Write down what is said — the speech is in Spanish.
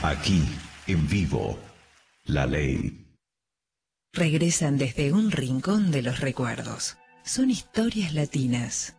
Aquí, en vivo, la ley. Regresan desde un rincón de los recuerdos. Son historias latinas